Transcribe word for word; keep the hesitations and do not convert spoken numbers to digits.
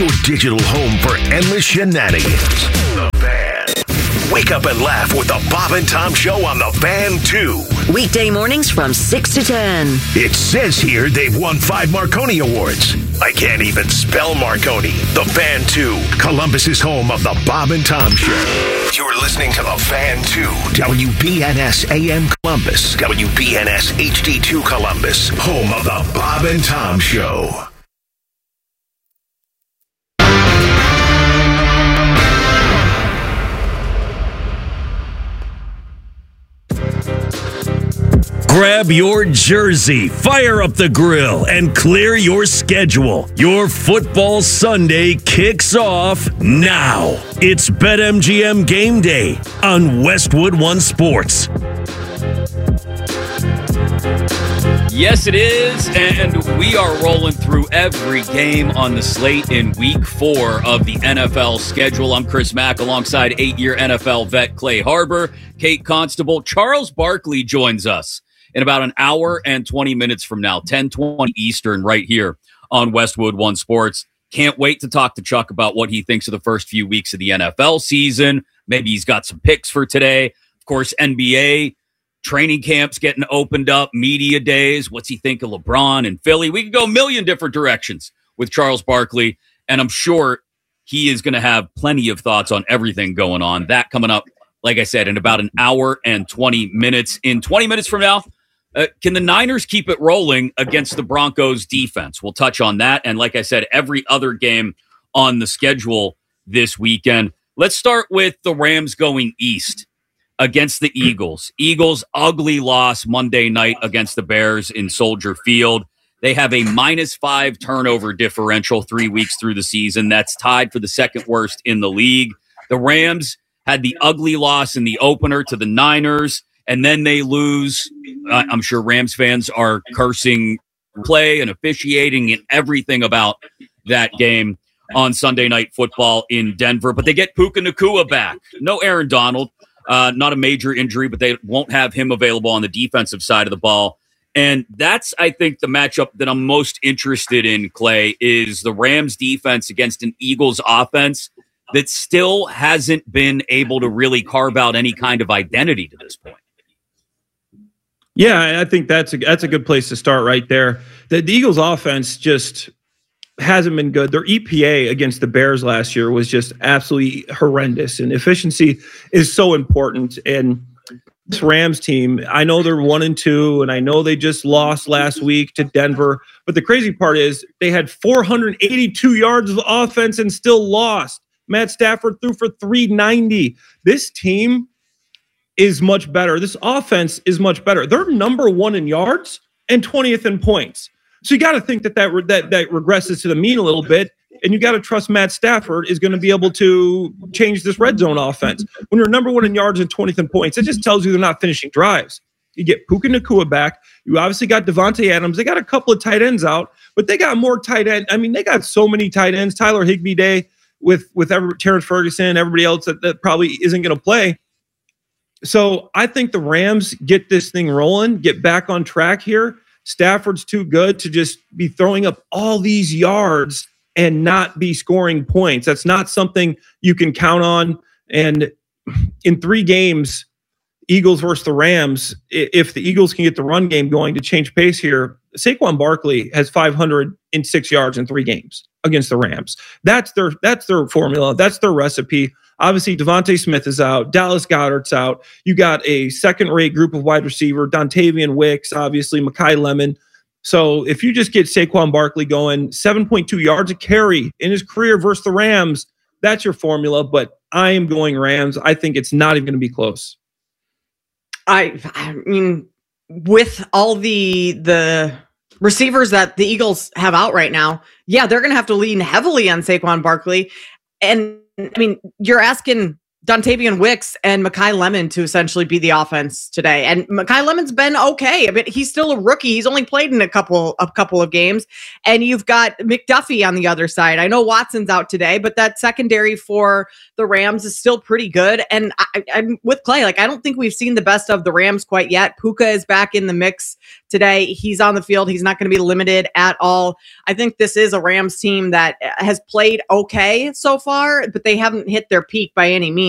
your digital home for endless shenanigans. The Fan. Wake up and laugh with the Bob and Tom Show on The Fan two. Weekday mornings from six to ten. It says here they've won five Marconi Awards. I can't even spell Marconi. The Fan two, Columbus's home of the Bob and Tom Show. You're listening to The Fan two, W B N S A M Columbus, W B N S H D two Columbus, home of the Bob and Tom Show. Grab your jersey, fire up the grill, and clear your schedule. Your football Sunday kicks off now. It's BetMGM Game Day on Westwood One Sports. Yes, it is, and we are rolling through every game on the slate in week four of the N F L schedule. I'm Chris Mack alongside eight-year N F L vet Clay Harbor, Kate Constable. Charles Barkley joins us in about an hour and twenty minutes from now, ten twenty Eastern, right here on Westwood One Sports. Can't wait to talk to Chuck about what he thinks of the first few weeks of the N F L season. Maybe he's got some picks for today. Of course, N B A training camps getting opened up, media days. What's he think of LeBron and Philly? We could go a million different directions with Charles Barkley, and I'm sure he is going to have plenty of thoughts on everything going on. That coming up, like I said, in about an hour and twenty minutes. In twenty minutes from now, Uh, can the Niners keep it rolling against the Broncos defense? We'll touch on that. And like I said, every other game on the schedule this weekend. Let's start with the Rams going east against the Eagles. Eagles, ugly loss Monday night against the Bears in Soldier Field. They have a minus five turnover differential three weeks through the season. That's tied for the second worst in the league. The Rams had the ugly loss in the opener to the Niners, and then they lose. I'm sure Rams fans are cursing play and officiating and everything about that game on Sunday Night Football in Denver. But they get Puka Nacua back. No Aaron Donald, uh, not a major injury, but they won't have him available on the defensive side of the ball. And that's, I think, the matchup that I'm most interested in, Clay, is the Rams defense against an Eagles offense that still hasn't been able to really carve out any kind of identity to this point. Yeah, I think that's a that's a good place to start right there. The, the Eagles offense just hasn't been good. Their E P A against the Bears last year was just absolutely horrendous, and efficiency is so important. And this Rams team, I know they're one and two, and I know they just lost last week to Denver. But the crazy part is they had four hundred eighty-two yards of offense and still lost. Matt Stafford threw for three ninety. This team is much better. This offense is much better. They're number one in yards and twentieth in points. So you got to think that that, re- that that regresses to the mean a little bit, and you got to trust Matt Stafford is going to be able to change this red zone offense. When you're number one in yards and twentieth in points, it just tells you they're not finishing drives. You get Puka Nacua back. You obviously got Devontae Adams. They got a couple of tight ends out, but they got more tight end. I mean, they got so many tight ends. Tyler Higbee Day with with every, Terrence Ferguson, everybody else that, that probably isn't going to play. So I think the Rams get this thing rolling, get back on track here. Stafford's too good to just be throwing up all these yards and not be scoring points. That's not something you can count on. And in three games, Eagles versus the Rams, if the Eagles can get the run game going to change pace here, Saquon Barkley has five hundred six yards in three games against the Rams. That's their that's their formula. That's their recipe. Obviously, Devontae Smith is out. Dallas Goedert's out. You got a second-rate group of wide receiver, Dontavian Wicks, obviously, Mekhi Lemon. So if you just get Saquon Barkley going, seven point two yards a carry in his career versus the Rams, that's your formula. But I am going Rams. I think it's not even going to be close. I, I mean, with all the the receivers that the Eagles have out right now, yeah, they're going to have to lean heavily on Saquon Barkley. And I mean, you're asking Dontavian Wicks and Mekhi Lemon to essentially be the offense today. And Mekhi Lemon's been okay. I mean, he's still a rookie. He's only played in a couple a couple of games. And you've got McDuffie on the other side. I know Watson's out today, but that secondary for the Rams is still pretty good. And I, I'm with Clay. Like, I don't think we've seen the best of the Rams quite yet. Puka is back in the mix today. He's on the field. He's not going to be limited at all. I think this is a Rams team that has played okay so far, but they haven't hit their peak by any means.